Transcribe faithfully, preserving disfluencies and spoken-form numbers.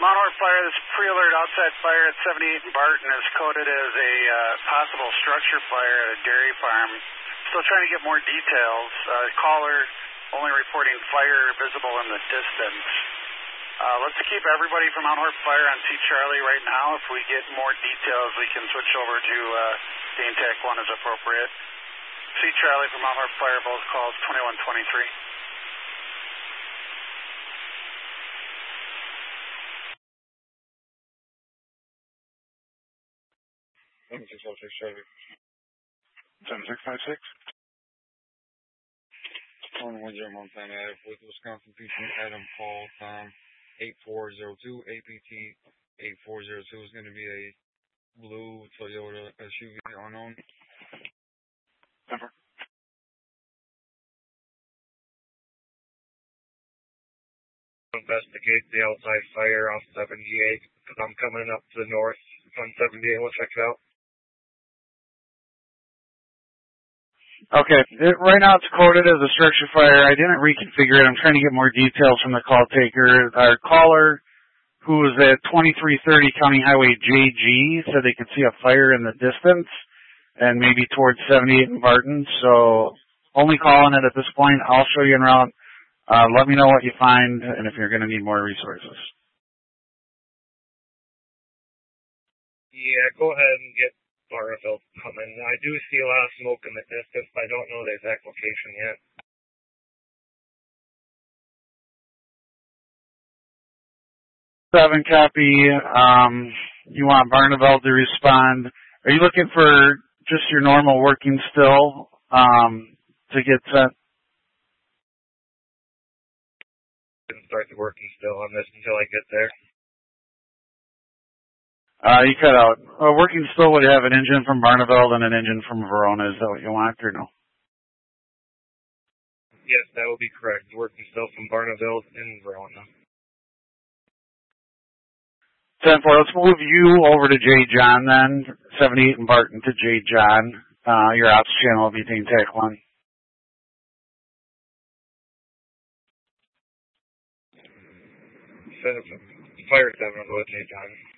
Mount Horeb Fire, this pre-alert outside fire at seventy-eight in Barton is coded as a uh, possible structure fire at a dairy farm. Still trying to get more details. Uh, caller only reporting fire visible in the distance. Uh, let's keep everybody from Mount Horeb Fire on C Charlie right now. If we get more details, we can switch over to uh, Dane Tac one as appropriate. C Charlie from Mount Horeb Fire, both calls twenty-one twenty-three. seven six five six Charlie. seven six five six. one one zero Montana Ave with Wisconsin P T Adam Paul Tom eight four zero two. A P T eight four zero two is going to be a blue Toyota S U V unknown. Number. Investigate the outside fire off seventy-eight because I'm coming up to the north on seventy-eight. We'll check it out. Okay, it, right now it's coded as a structure fire. I didn't reconfigure it. I'm trying to get more details from the call taker. Our caller, who was at twenty-three thirty County Highway J G, said they could see a fire in the distance and maybe towards seventy-eight in Barton. So only calling it at this point. I'll show you en route. Uh, let me know what you find and if you're going to need more resources. Yeah, go ahead and get Barneville coming. I do see a lot of smoke in the distance, but I don't know the exact location yet. Seven copy. Um, you want Barneville to respond. Are you looking for just your normal working still um, to get sent? Didn't start the working still on this until I get there. Uh, you cut out. Uh, working still would have an engine from Barneville and an engine from Verona. Is that what you want or no? Yes, that would be correct. Working still from Barneville and Verona. ten four, let's move you over to J. John then. seventy-eight in Barton to J. John. Uh, your ops channel will be Dane Tac one. Fire seven, I'll go with J. John.